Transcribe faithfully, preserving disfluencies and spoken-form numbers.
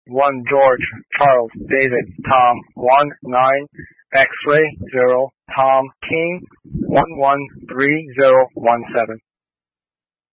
one George, Charles, David, Tom, one nine, X-ray, zero, Tom, King, one one three zero one seven.